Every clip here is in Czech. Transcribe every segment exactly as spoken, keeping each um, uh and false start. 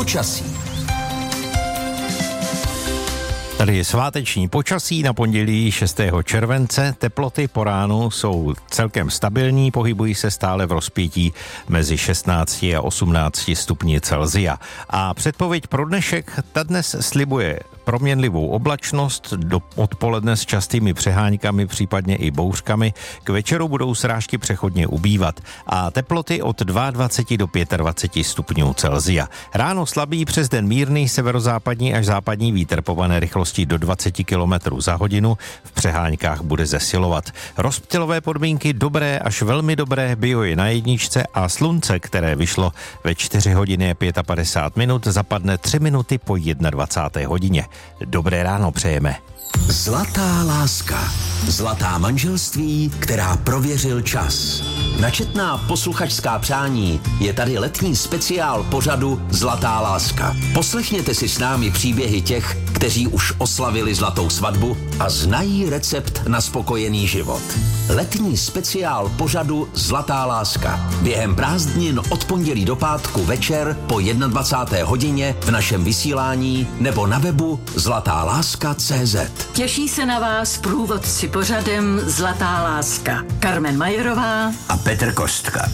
Počasí. Tady je sváteční počasí na pondělí šestého července. Teploty po ránu jsou celkem stabilní, pohybují se stále v rozpětí mezi šestnácti a osmnácti stupni Celsia. A předpověď pro dnešek ta dnes slibuje proměnlivou oblačnost, do odpoledne s častými přeháňkami, případně i bouřkami. K večeru budou srážky přechodně ubývat a teploty od dvacet dva do dvacet pět stupňů Celsia. Ráno slabý, přes den mírný severozápadní až západní vítr pované rychlostí do dvacet kilometrů za hodinu, v přeháňkách bude zesilovat. Rozptylové podmínky dobré až velmi dobré, bio je na jedničce a slunce, které vyšlo ve čtyři hodiny a padesát pět minut, zapadne tři minuty po dvacáté jedné hodině. Dobré ráno přejeme. Zlatá láska. Zlatá manželství, která prověřil čas. Na četná posluchačská přání je tady letní speciál pořadu Zlatá láska. Poslechněte si s námi příběhy těch, kteří už oslavili zlatou svatbu a znají recept na spokojený život. Letní speciál pořadu Zlatá láska. Během prázdnin od pondělí do pátku večer po dvacáté jedné hodině v našem vysílání nebo na webu zlatá láska tečka cé zet. Těší se na vás průvodci pořadem Zlatá láska. Carmen Majerová A Petr Kostka.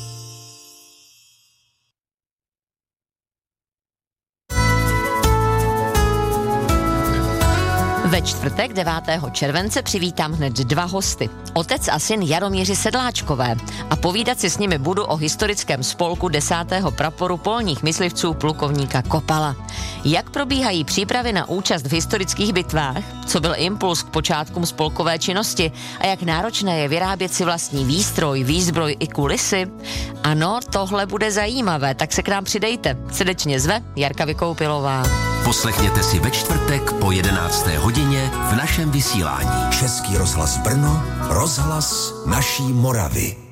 Ve čtvrtek devátého července přivítám hned dva hosty. Otec a syn Jaromíři Sedláčkové a povídat si s nimi budu o historickém spolku desátého praporu polních myslivců plukovníka Kopala. Jak probíhají přípravy na účast v historických bitvách, co byl impuls k počátkům spolkové činnosti a jak náročné je vyrábět si vlastní výstroj, výzbroj i kulisy? Ano, tohle bude zajímavé, tak se k nám přidejte. Srdečně zve Jarka Vykoupilová. Poslechněte si ve čtvrtek po jedenácté hodině v našem vysílání. Český rozhlas Brno, rozhlas naší Moravy.